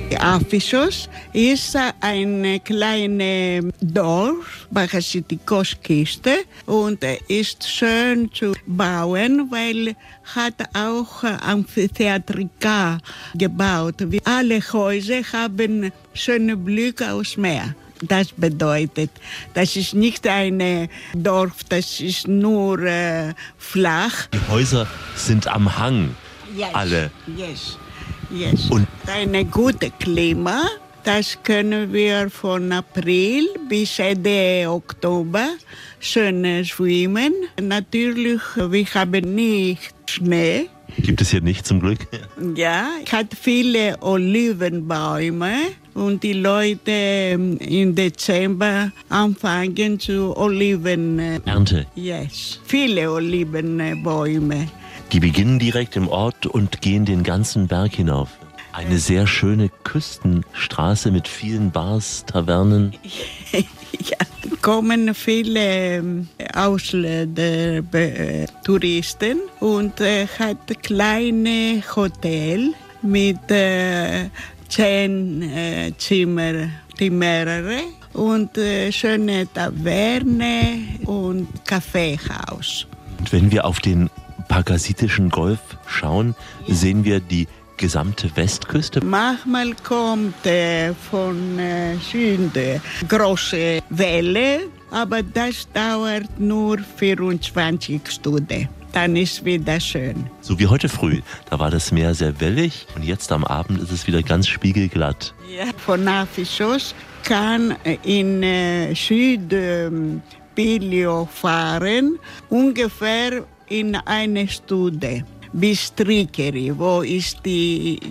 Άπhisος ist ein kleines Dorf, Parasitikoskiste, und ist schön zu bauen, weil hat auch Amphitheatrika gebaut. Wie alle Häuser haben schönen Blick aufs Meer. Das bedeutet, das ist nicht ein Dorf, das ist nur flach. Die Häuser sind am Hang, alle. Yes. Und ein gutes Klima, das können wir von April bis Ende Oktober schön schwimmen. Natürlich, wir haben nicht Schnee. Gibt es hier nicht zum Glück? Ja, es hat viele Olivenbäume und die Leute im Dezember anfangen zu Ernte. Yes, viele Olivenbäume. Die beginnen direkt im Ort und gehen den ganzen Berg hinauf. Eine sehr schöne Küstenstraße mit vielen Bars, Tavernen. Ja, kommen viele Ausländer, Touristen, und hat kleine Hotel mit 10 Zimmer, die mehrere, und schöne Taverne und Kaffeehaus. Und wenn wir auf den Pagasitischen Golf schauen, sehen wir die gesamte Westküste. Manchmal kommt von Süden große Welle, aber das dauert nur 24 Stunden. Dann ist wieder schön. So wie heute früh, da war das Meer sehr wellig und jetzt am Abend ist es wieder ganz spiegelglatt. Ja, von Άπhissos kann in Südpilio fahren, ungefähr in eine Stunde. Bis Trikeri, wo ist die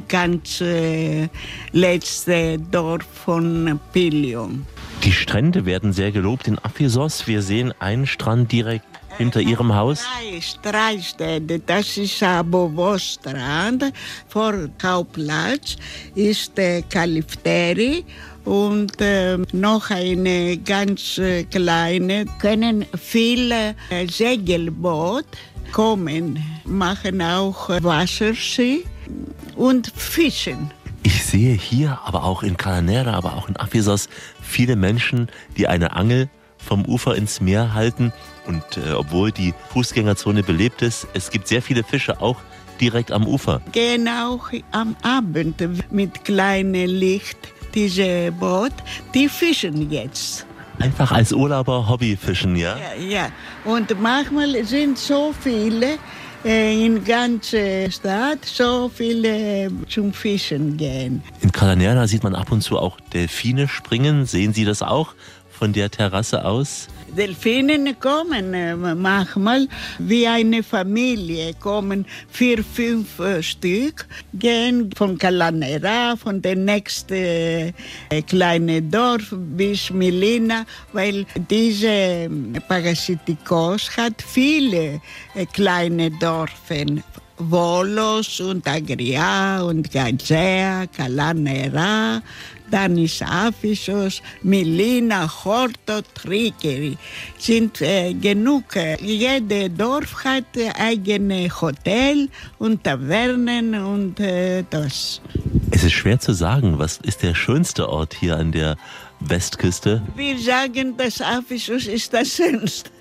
ganze letzte Dorf von Pilio. Die Strände werden sehr gelobt in Άπhissos. Wir sehen einen Strand direkt hinter Ihrem Haus. Drei Strände. Das ist Abovos-Strand. Vor Hauptplatz ist Kalifteri und noch eine ganz kleine. Können viele Segelboot kommen, machen auch Wasserski und fischen. Ich sehe hier, aber auch in Cananera, aber auch in Άπhissos viele Menschen, die eine Angel vom Ufer ins Meer halten. Und obwohl die Fußgängerzone belebt ist, es gibt sehr viele Fische auch direkt am Ufer. Gehen auch am Abend mit kleinem Licht diese Boot, die fischen jetzt. Einfach als Urlauber Hobbyfischen, ja? Ja. Und manchmal sind so viele in ganzer Stadt, so viele zum Fischen gehen. In Cananera sieht man ab und zu auch Delfine springen. Sehen Sie das auch von der Terrasse aus? Delfine kommen manchmal wie eine Familie, kommen 4, 5 Stück, gehen von Cananera, von dem nächsten kleinen Dorf bis Milina, weil diese Parasitikos hat viele kleine Dörfer. Volos und Agria und Gazea, Cananera, dann ist Άπhissos, Milina, Horto, Trikeri. Sind genug. Jeder Dorf hat eigene Hotel und Tavernen und das. Es ist schwer zu sagen, was ist der schönste Ort hier an der Westküste? Wir sagen, dass Άπhissos ist das Schönste.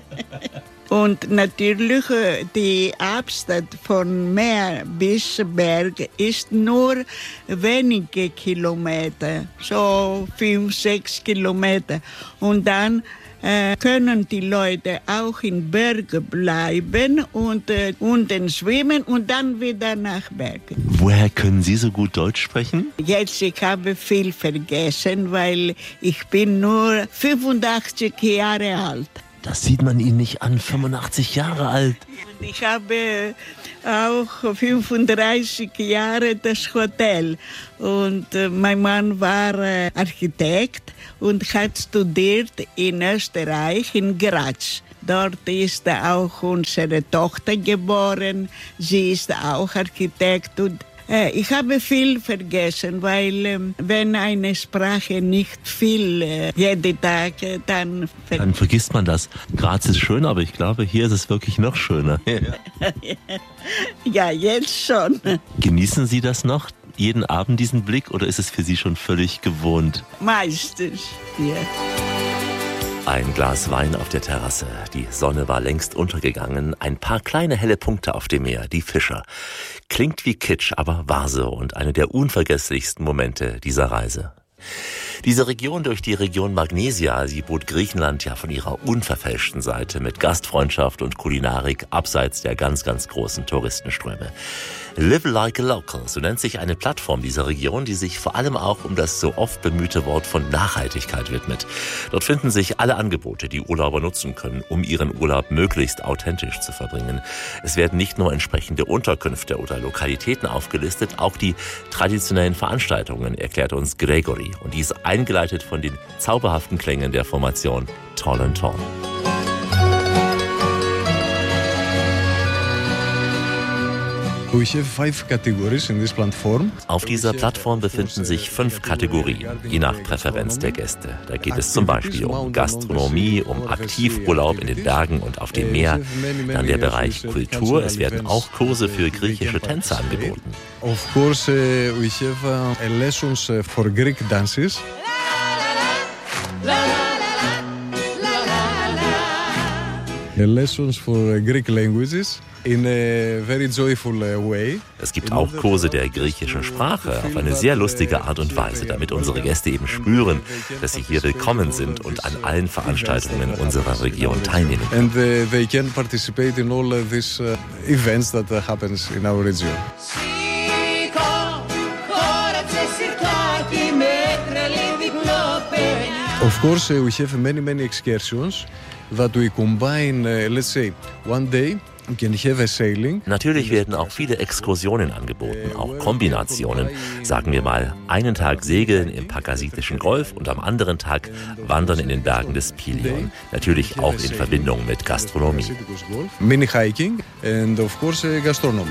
Und natürlich die Abstand von Meer bis Berg ist nur wenige Kilometer, so 5, 6 Kilometer. Und dann können die Leute auch in Bergen bleiben und unten schwimmen und dann wieder nach Bergen. Woher können Sie so gut Deutsch sprechen? Jetzt, ich habe viel vergessen, weil ich bin nur 85 Jahre alt. Das sieht man Ihnen nicht an, 85 Jahre alt. Ich habe auch 35 Jahre das Hotel und mein Mann war Architekt und hat studiert in Österreich, in Graz. Dort ist auch unsere Tochter geboren, sie ist auch Architekt und ich habe viel vergessen, weil wenn eine Sprache nicht viel jeden Tag, dann vergisst man das. Graz ist schön, aber ich glaube, hier ist es wirklich noch schöner. Ja, jetzt schon. Genießen Sie das noch, jeden Abend diesen Blick oder ist es für Sie schon völlig gewohnt? Meistens, ja. Ein Glas Wein auf der Terrasse. Die Sonne war längst untergegangen. Ein paar kleine helle Punkte auf dem Meer, die Fischer. Klingt wie Kitsch, aber war so und eine der unvergesslichsten Momente dieser Reise. Diese Region durch die Region Magnesia, sie bot Griechenland ja von ihrer unverfälschten Seite mit Gastfreundschaft und Kulinarik abseits der ganz, ganz großen Touristenströme. Live Like a Local, so nennt sich eine Plattform dieser Region, die sich vor allem auch um das so oft bemühte Wort von Nachhaltigkeit widmet. Dort finden sich alle Angebote, die Urlauber nutzen können, um ihren Urlaub möglichst authentisch zu verbringen. Es werden nicht nur entsprechende Unterkünfte oder Lokalitäten aufgelistet, auch die traditionellen Veranstaltungen, erklärt uns Gregory. Und dies eingeleitet von den zauberhaften Klängen der Formation Tall and Tall. Auf dieser Plattform befinden sich 5 Kategorien, je nach Präferenz der Gäste. Da geht es zum Beispiel um Gastronomie, um Aktivurlaub in den Bergen und auf dem Meer, dann der Bereich Kultur. Es werden auch Kurse für griechische Tänze angeboten. Of course, we have lessons for Greek dances. Lessons for Greek languages in a very joyful way. Es gibt auch Kurse der griechischen Sprache auf eine sehr lustige Art und Weise, damit unsere Gäste eben spüren, dass sie hier willkommen sind und an allen Veranstaltungen unserer Region teilnehmen können. And they can participate in all these events that happens in our region. Of course, we have many excursions that we combine, let's say, one day we can have a sailing. Natürlich werden auch viele Exkursionen angeboten, auch Kombinationen. Sagen wir mal, einen Tag segeln im Pakasitischen Golf und am anderen Tag wandern in den Bergen des Pilion. Natürlich auch in Verbindung mit Gastronomie. Mini-hiking and of course gastronomy.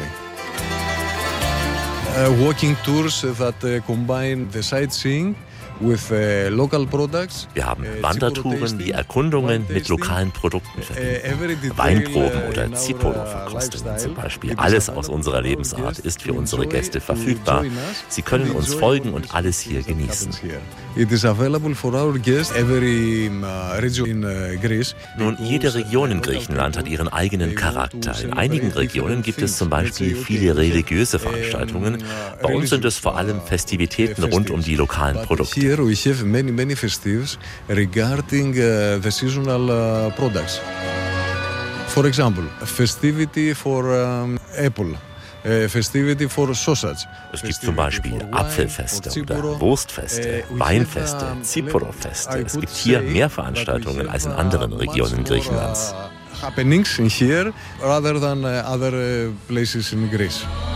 Walking tours that combine the sightseeing with local products. Wir haben Wandertouren, die Erkundungen mit lokalen Produkten verbinden. Weinproben oder Zipolo-Verkostungen zum Beispiel. Alles aus unserer Lebensart ist für unsere Gäste verfügbar. Sie können uns folgen und alles hier genießen. It is available for our guests every region in Greece. Nun, jede Region in Griechenland hat ihren eigenen Charakter. In einigen Regionen gibt es zum Beispiel viele religiöse Veranstaltungen. Bei uns sind es vor allem Festivitäten rund um die lokalen Produkte. Here we have many festivities regarding the seasonal products. For example, a festivity for apple. Festivity for sausage. Es gibt zum Beispiel Apfelfeste oder Wurstfeste, Weinfeste, Ziporo-Feste. Es gibt hier mehr Veranstaltungen als in anderen Regionen Griechenlands. Happenings in here rather than other places in Greece.